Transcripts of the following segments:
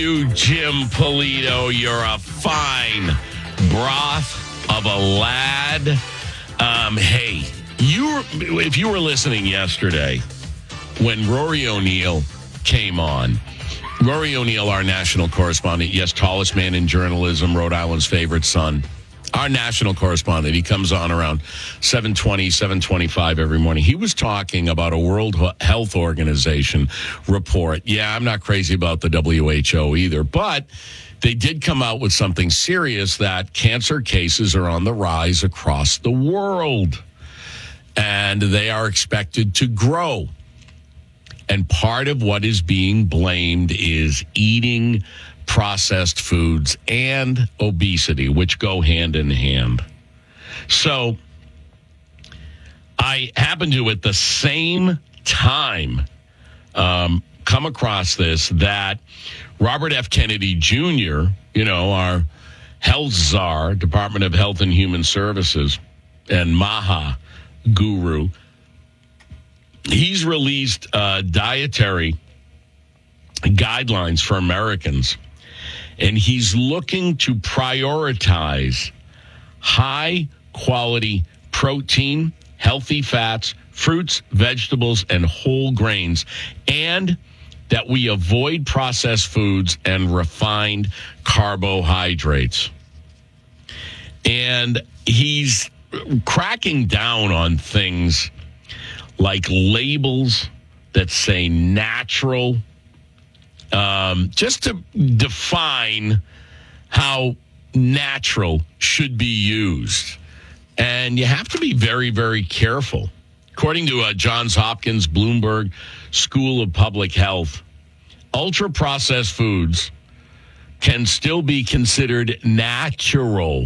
You, Jim Polito, you're a fine broth of a lad. Hey, if you were listening yesterday when Rory O'Neill came on, Rory O'Neill, our national correspondent, yes, tallest man in journalism, Rhode Island's favorite son, our national correspondent. He comes on around 7:20, 7:25 every morning. He was talking about a World Health Organization report. Yeah, I'm not crazy about the WHO either, but they did come out with something serious that cancer cases are on the rise across the world, and they are expected to grow. And part of what is being blamed is eating processed foods and obesity, which go hand in hand. So I happen to, at the same time, come across this, that Robert F. Kennedy Jr., our health czar, Department of Health and Human Services, and MAHA guru, he's released dietary guidelines for Americans. And he's looking to prioritize high-quality protein, healthy fats, fruits, vegetables, and whole grains, and that we avoid processed foods and refined carbohydrates. And he's cracking down on things like labels that say natural, just to define how natural should be used. And you have to be very, very careful. According to Johns Hopkins Bloomberg School of Public Health, ultra-processed foods can still be considered natural.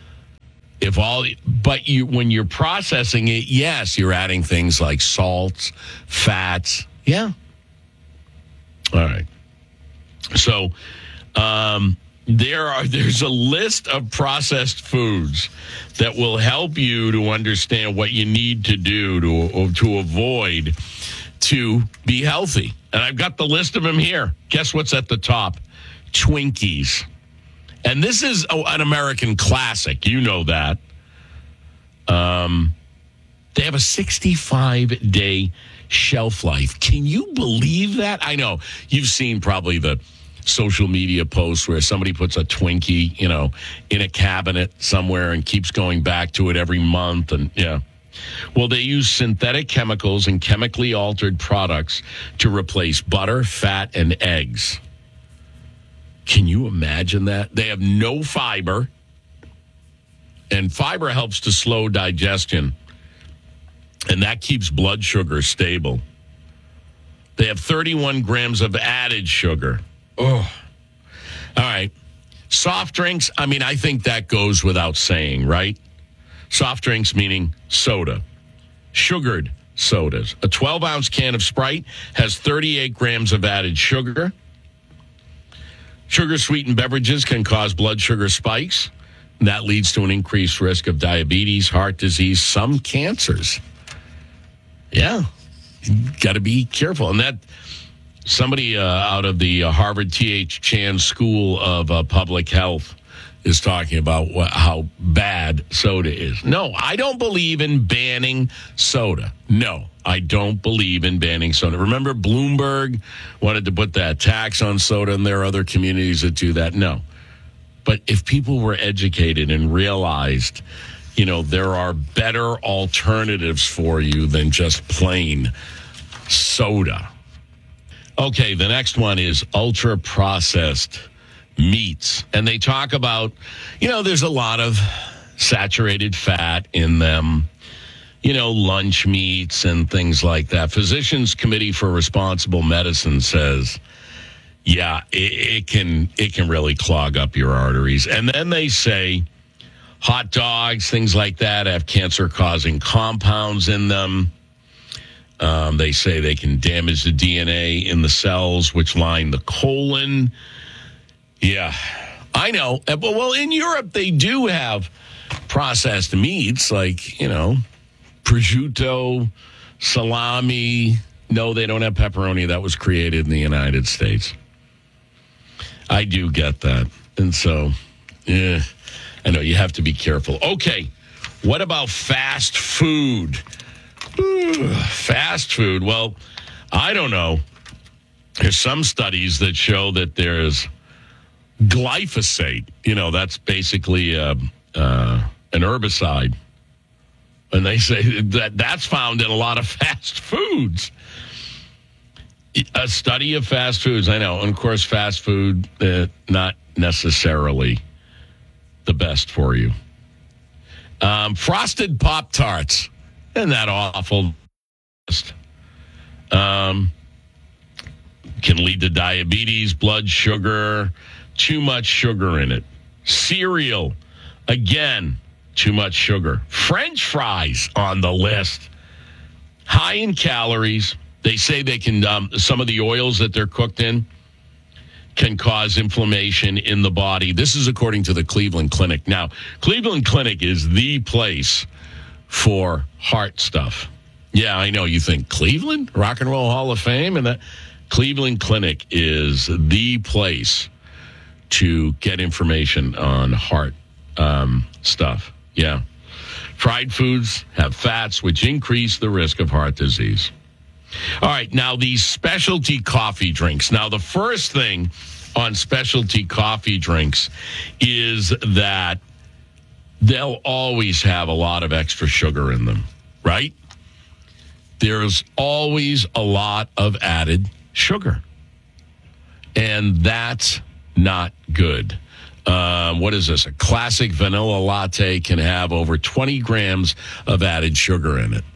When you're processing it, yes, you're adding things like salts, fats. Yeah. All right. So there's a list of processed foods that will help you to understand what you need to do to avoid to be healthy. And I've got the list of them here. Guess what's at the top? Twinkies. And this is an American classic. You know that. They have a 65-day shelf life. Can you believe that? I know. You've seen probably the social media posts where somebody puts a Twinkie, in a cabinet somewhere and keeps going back to it every month. And yeah. Well, they use synthetic chemicals and chemically altered products to replace butter, fat, and eggs. Can you imagine that? They have no fiber, and fiber helps to slow digestion, and that keeps blood sugar stable. They have 31 grams of added sugar. Oh, all right. Soft drinks, I think that goes without saying, right? Soft drinks meaning soda. Sugared sodas. A 12-ounce can of Sprite has 38 grams of added sugar. Sugar-sweetened beverages can cause blood sugar spikes. And that leads to an increased risk of diabetes, heart disease, some cancers. Yeah, got to be careful. And that somebody out of the Harvard T.H. Chan School of Public Health is talking about how bad soda is. No, I don't believe in banning soda. No, I don't believe in banning soda. Remember, Bloomberg wanted to put that tax on soda, and there are other communities that do that. No. But if people were educated and realized, there are better alternatives for you than just plain soda. Okay, the next one is ultra-processed meats. And they talk about, there's a lot of saturated fat in them, lunch meats and things like that. Physicians Committee for Responsible Medicine says, yeah, it can really clog up your arteries. And then they say hot dogs, things like that, have cancer-causing compounds in them. They say they can damage the DNA in the cells which line the colon. Yeah, I know. Well, in Europe, they do have processed meats like, prosciutto, salami. No, they don't have pepperoni. That was created in the United States. I do get that. And so, yeah, I know you have to be careful. Okay, what about fast food? Fast food. Well, I don't know. There's some studies that show that there's glyphosate. That's basically an herbicide. And they say that's found in a lot of fast foods. A study of fast foods, I know. And of course, fast food, not necessarily the best for you. Frosted Pop-Tarts. Isn't that awful? Can lead to diabetes, blood sugar, too much sugar in it. Cereal, again, too much sugar. French fries on the list. High in calories. They say they can, some of the oils that they're cooked in can cause inflammation in the body. This is according to the Cleveland Clinic. Now, Cleveland Clinic is the place for heart stuff. Yeah, I know. You think Cleveland, Rock and Roll Hall of Fame, and that Cleveland Clinic is the place to get information on heart stuff. Yeah. Fried foods have fats, which increase the risk of heart disease. All right, now these specialty coffee drinks. Now, the first thing on specialty coffee drinks is that they'll always have a lot of extra sugar in them, right? There's always a lot of added sugar, and that's not good. What is this? A classic vanilla latte can have over 20 grams of added sugar in it.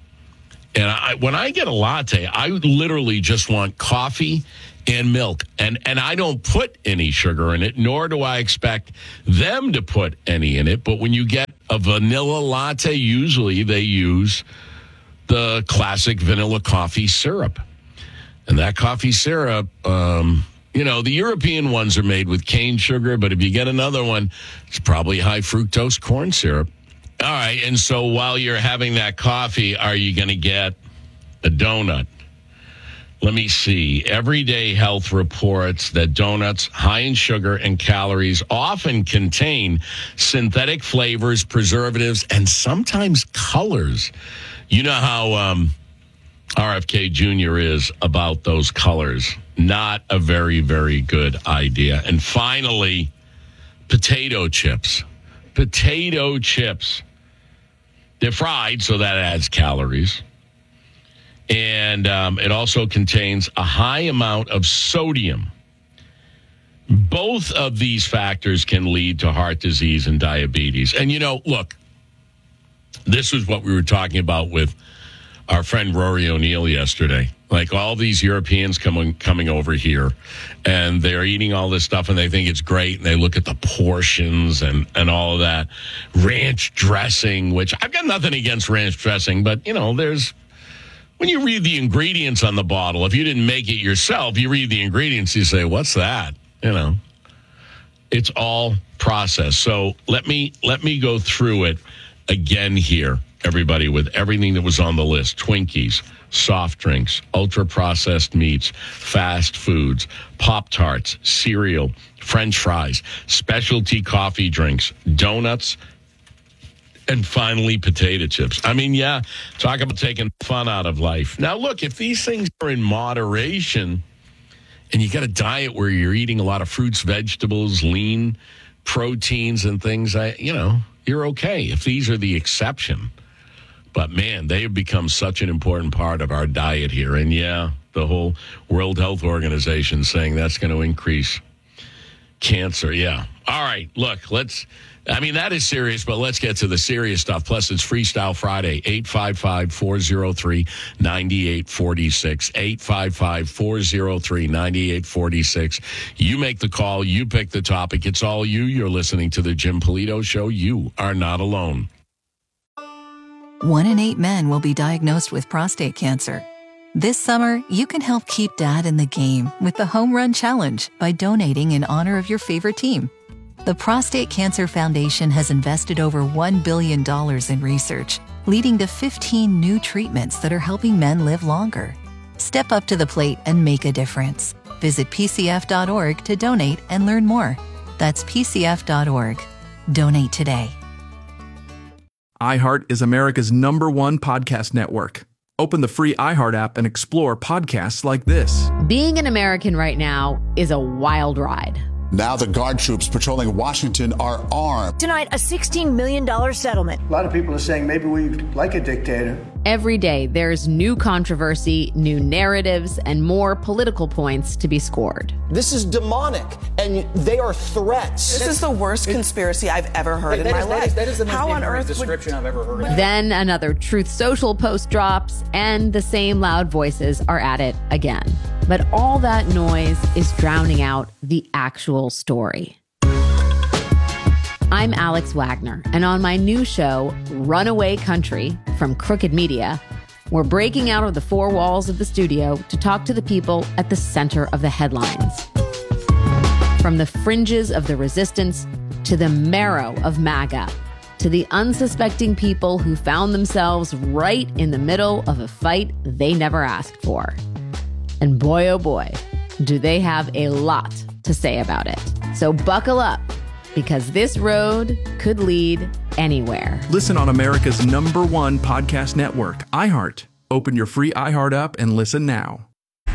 And when I get a latte, I literally just want coffee and milk. And I don't put any sugar in it, nor do I expect them to put any in it. But when you get a vanilla latte, usually they use the classic vanilla coffee syrup. And that coffee syrup, the European ones are made with cane sugar, but if you get another one, it's probably high fructose corn syrup. All right, and so while you're having that coffee, are you going to get a donut? Let me see. Everyday Health reports that donuts high in sugar and calories often contain synthetic flavors, preservatives, and sometimes colors. You know how RFK Jr. is about those colors. Not a very, very good idea. And finally, potato chips. Potato chips. They're fried, so that adds calories. And it also contains a high amount of sodium. Both of these factors can lead to heart disease and diabetes. And, look, this is what we were talking about with our friend Rory O'Neill yesterday. Like all these Europeans coming over here, and they're eating all this stuff, and they think it's great, and they look at the portions and all of that. Ranch dressing, which I've got nothing against ranch dressing, but, there's... When you read the ingredients on the bottle, if you didn't make it yourself, you read the ingredients, you say, what's that? It's all processed. So let me go through it again here, everybody, with everything that was on the list. Twinkies, soft drinks, ultra-processed meats, fast foods, Pop-Tarts, cereal, French fries, specialty coffee drinks, donuts, and finally, potato chips. I mean, yeah, talk about taking fun out of life. Now, look, if these things are in moderation and you got a diet where you're eating a lot of fruits, vegetables, lean proteins and things, you're okay if these are the exception. But, man, they have become such an important part of our diet here. And, yeah, the whole World Health Organization saying that's going to increase cancer. Yeah. All right, look, that is serious, but let's get to the serious stuff. Plus, it's Freestyle Friday, 855-403-9846, 855-403-9846. You make the call. You pick the topic. It's all you. You're listening to the Jim Polito Show. You are not alone. 1 in 8 men will be diagnosed with prostate cancer. This summer, you can help keep Dad in the game with the Home Run Challenge by donating in honor of your favorite team. The Prostate Cancer Foundation has invested over $1 billion in research, leading to 15 new treatments that are helping men live longer. Step up to the plate and make a difference. Visit pcf.org to donate and learn more. That's pcf.org. Donate today. iHeart is America's #1 podcast network. Open the free iHeart app and explore podcasts like this. Being an American right now is a wild ride. Now the guard troops patrolling Washington are armed. Tonight, a $16 million settlement. A lot of people are saying maybe we like a dictator. Every day, there's new controversy, new narratives, and more political points to be scored. This is demonic, and they are threats. This is the worst conspiracy I've ever heard in my life. That is the most How on earth description I've ever heard. Then another Truth Social post drops, and the same loud voices are at it again. But all that noise is drowning out the actual story. I'm Alex Wagner, and on my new show, Runaway Country, from Crooked Media, we're breaking out of the four walls of the studio to talk to the people at the center of the headlines. From the fringes of the resistance to the marrow of MAGA, to the unsuspecting people who found themselves right in the middle of a fight they never asked for. And boy, oh boy, do they have a lot to say about it. So buckle up, because this road could lead anywhere. Listen on America's #1 podcast network, iHeart. Open your free iHeart app and listen now.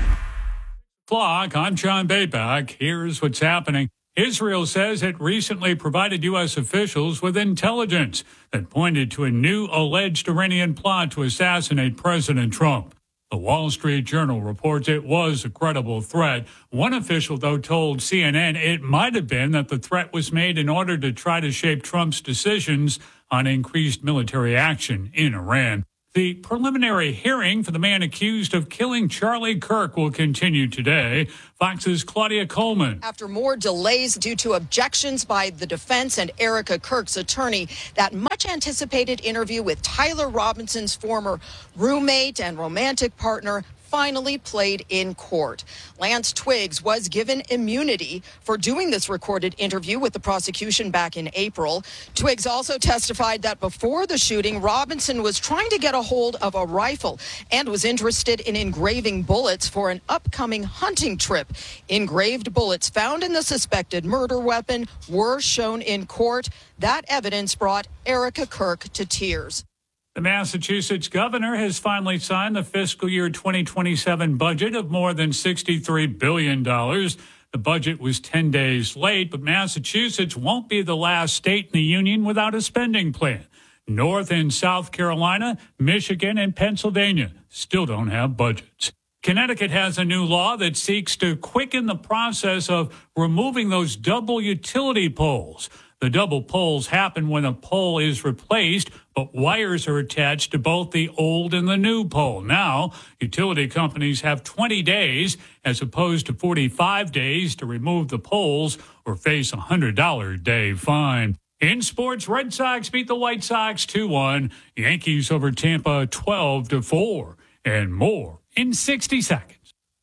I'm John Bayback. Here's what's happening. Israel says it recently provided U.S. officials with intelligence that pointed to a new alleged Iranian plot to assassinate President Trump. The Wall Street Journal reports it was a credible threat. One official, though, told CNN it might have been that the threat was made in order to try to shape Trump's decisions on increased military action in Iran. The preliminary hearing for the man accused of killing Charlie Kirk will continue today. Fox's Claudia Coleman. After more delays due to objections by the defense and Erica Kirk's attorney, that much anticipated interview with Tyler Robinson's former roommate and romantic partner finally played in court. Lance Twiggs was given immunity for doing this recorded interview with the prosecution back in April. Twiggs also testified that before the shooting, Robinson was trying to get a hold of a rifle and was interested in engraving bullets for an upcoming hunting trip. Engraved bullets found in the suspected murder weapon were shown in court. That evidence brought Erica Kirk to tears. The Massachusetts governor has finally signed the fiscal year 2027 budget of more than $63 billion. The budget was 10 days late, but Massachusetts won't be the last state in the union without a spending plan. North and South Carolina, Michigan, and Pennsylvania still don't have budgets. Connecticut has a new law that seeks to quicken the process of removing those double utility poles. The double poles happen when a pole is replaced, but wires are attached to both the old and the new pole. Now, utility companies have 20 days as opposed to 45 days to remove the poles or face a $100 a day fine. In sports, Red Sox beat the White Sox 2-1, Yankees over Tampa 12-4, and more in 60 seconds.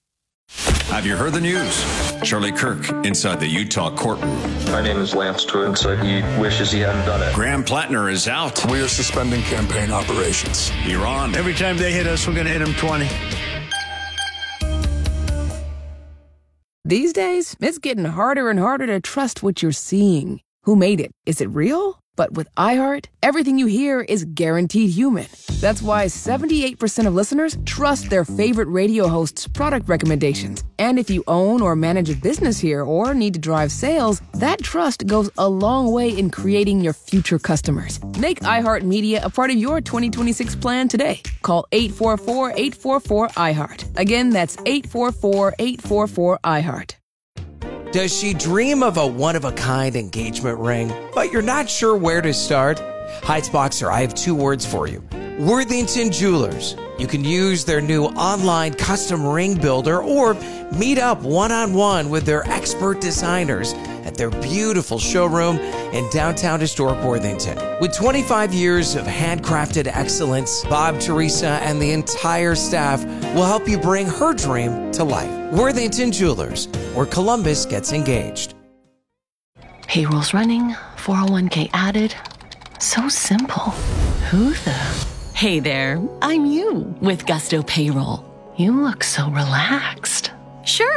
Have you heard the news? Charlie Kirk inside the Utah courtroom. My name is Lance Twiggs. He wishes he hadn't done it. Graham Plattner is out. We are suspending campaign operations. Iran. Every time they hit us, we're going to hit them 20. These days, it's getting harder and harder to trust what you're seeing. Who made it? Is it real? But with iHeart, everything you hear is guaranteed human. That's why 78% of listeners trust their favorite radio hosts' product recommendations. And if you own or manage a business here or need to drive sales, that trust goes a long way in creating your future customers. Make iHeartMedia a part of your 2026 plan today. Call 844-844-iHeart. Again, that's 844-844-iHeart. Does she dream of a one-of-a-kind engagement ring, but you're not sure where to start? Heights Boxer, I have two words for you. Worthington Jewelers. You can use their new online custom ring builder or meet up one-on-one with their expert designers at their beautiful showroom in downtown historic Worthington. With 25 years of handcrafted excellence, Bob, Teresa, and the entire staff will help you bring her dream to life. Worthington Jewelers, where Columbus gets engaged. Payroll's running, 401k added. So simple. Who the? Hey there, I'm you with Gusto Payroll. You look so relaxed. Sure.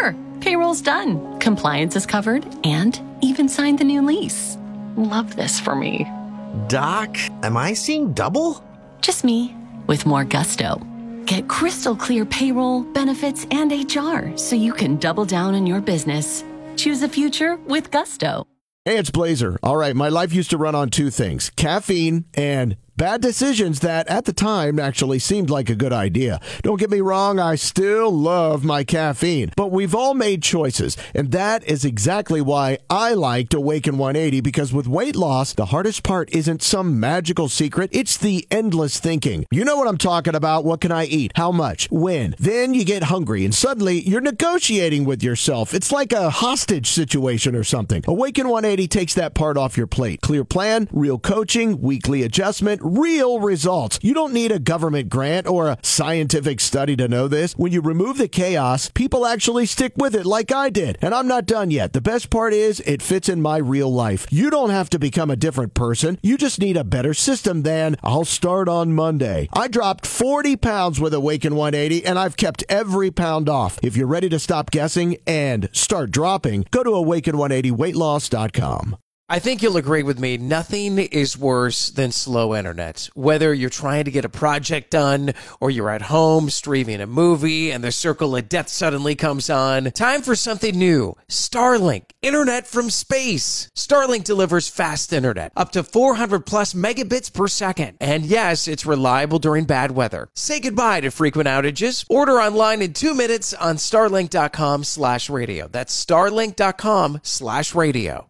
Payroll's done, compliance is covered, and even signed the new lease. Love this for me. Doc, am I seeing double? Just me, with more gusto. Get crystal clear payroll, benefits, and HR so you can double down on your business. Choose a future with gusto. Hey, it's Blazer. All right, my life used to run on two things, caffeine and bad decisions that at the time actually seemed like a good idea. Don't get me wrong, I still love my caffeine, but we've all made choices, and that is exactly why I liked Awaken 180, because with weight loss, the hardest part isn't some magical secret, it's the endless thinking. You know what I'm talking about. What can I eat? How much? When? Then you get hungry, and suddenly you're negotiating with yourself. It's like a hostage situation or something. Awaken 180 takes that part off your plate. Clear plan, real coaching, weekly adjustment, real results. You don't need a government grant or a scientific study to know this. When you remove the chaos, people actually stick with it like I did. And I'm not done yet. The best part is it fits in my real life. You don't have to become a different person. You just need a better system than I'll start on Monday. I dropped 40 pounds with Awaken 180 and I've kept every pound off. If you're ready to stop guessing and start dropping, go to awaken180weightloss.com. I think you'll agree with me, nothing is worse than slow internet. Whether you're trying to get a project done or you're at home streaming a movie and the circle of death suddenly comes on, time for something new. Starlink, internet from space. Starlink delivers fast internet, up to 400 plus megabits per second. And yes, it's reliable during bad weather. Say goodbye to frequent outages. Order online in 2 minutes on starlink.com/radio. That's starlink.com/radio.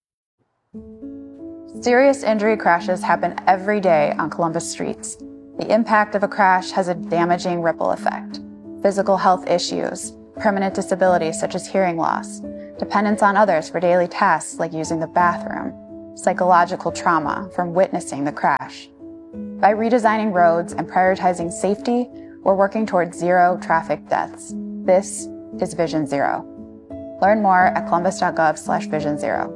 Serious injury crashes happen every day on Columbus streets. The impact of a crash has a damaging ripple effect. Physical health issues, permanent disabilities such as hearing loss, dependence on others for daily tasks like using the bathroom, psychological trauma from witnessing the crash. By redesigning roads and prioritizing safety, we're working towards zero traffic deaths. This is Vision Zero. Learn more at columbus.gov/vision0.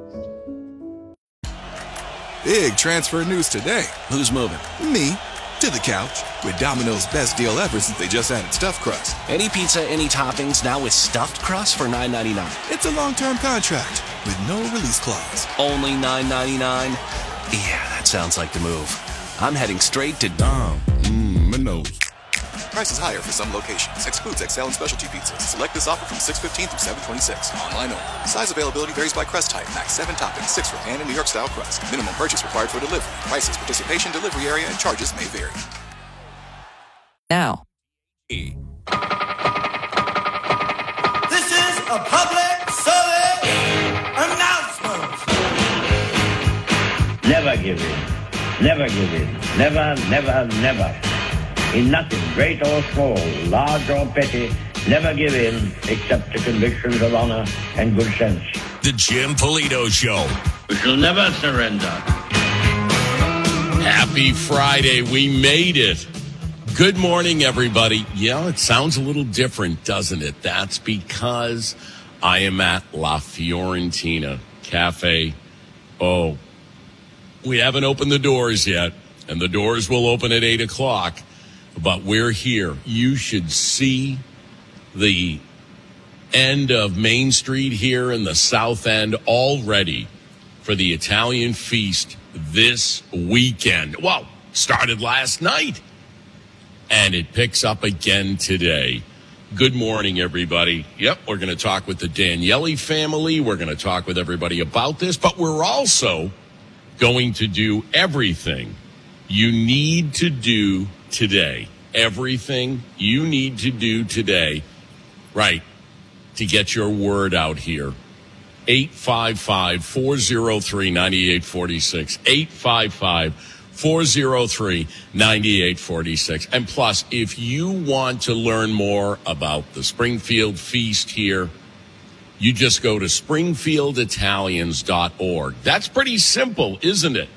Big transfer news today. Who's moving? Me. To the couch. With Domino's best deal ever since they just added stuffed crust. Any pizza, any toppings, now with stuffed crust for $9.99. It's a long-term contract with no release clause. Only $9.99? Yeah, that sounds like the move. I'm heading straight to Domino's. Prices higher for some locations. Excludes XL and specialty pizzas. Select this offer from 6/15 through 7/26. Online only. Size availability varies by crust type. Max 7 toppings, 6 for pan and New York style crust. Minimum purchase required for delivery. Prices, participation, delivery area, and charges may vary. Now. This is a public service announcement. Never give in. Never give in. Never, never, never. In nothing, great or small, large or petty, never give in except to convictions of honor and good sense. The Jim Polito Show. We shall never surrender. Happy Friday. We made it. Good morning, everybody. Yeah, it sounds a little different, doesn't it? That's because I am at La Fiorentina Cafe. Oh, we haven't opened the doors yet, and the doors will open at 8 o'clock. But we're here. You should see the end of Main Street here in the South End all ready for the Italian feast this weekend. Well, started last night, and it picks up again today. Good morning, everybody. Yep, we're going to talk with the Daniele family. We're going to talk with everybody about this, but we're also going to do everything you need to do today. Everything you need to do today, right, to get your word out here. 855-403-9846. 855-403-9846. And plus, if you want to learn more about the Springfield Feast here, you just go to springfielditalians.org. That's pretty simple, isn't it?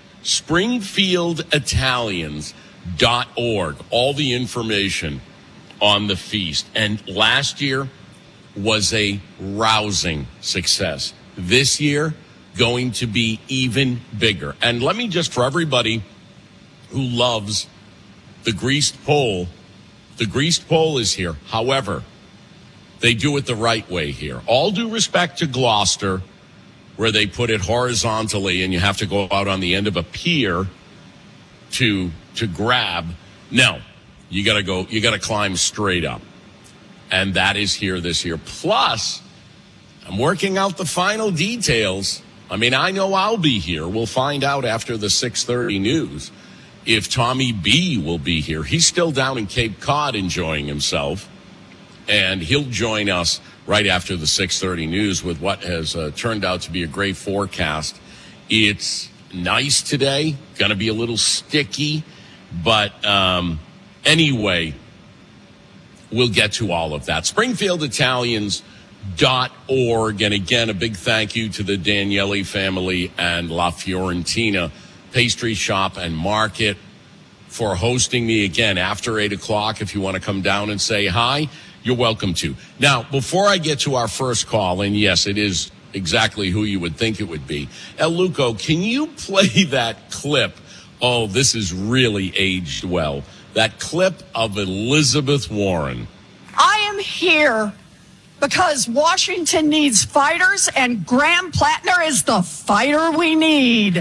Springfielditalians.org. All the information on the feast. And last year was a rousing success. This year, going to be even bigger. And let me just, for everybody who loves the greased pole is here. However, They do it the right way here. All due respect to Gloucester, where they put it horizontally and you have to go out on the end of a pier to grab. No, you got to climb straight up. And that is here this year. Plus, I'm working out the final details. I mean, I know I'll be here. We'll find out after the 6:30 news if Tommy B will be here. He's still down in Cape Cod enjoying himself. And he'll join us right after the 6:30 news with what has turned out to be a great forecast. It's nice today, going to be a little sticky, but anyway, we'll get to all of that. SpringfieldItalians.org. And again, a big thank you to the Daniele family and La Fiorentina Pastry Shop and Market for hosting me again after 8 o'clock. If you want to come down and say hi, you're welcome to. Now, before I get to our first call, and yes, it is exactly who you would think it would be. El Luco, can you play that clip? Oh, this is really aged well. That clip of Elizabeth Warren. I am here because Washington needs fighters, and Graham Plattner is the fighter we need.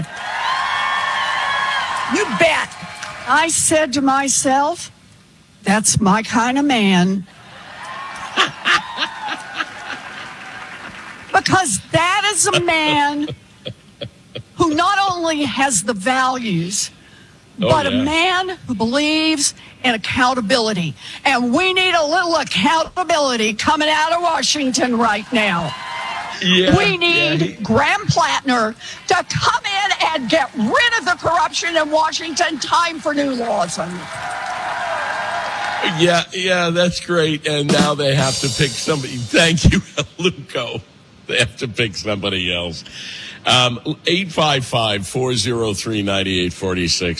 You bet. I said to myself, that's my kind of man. Because that is a man who not only has the values, but a man who believes in accountability. And we need a little accountability coming out of Washington right now. We need Graham Plattner to come in and get rid of the corruption in Washington. Time for new laws. Yeah, that's great. And now they have to pick somebody. Thank you, Luco. They have to pick somebody else. 855-403-9846.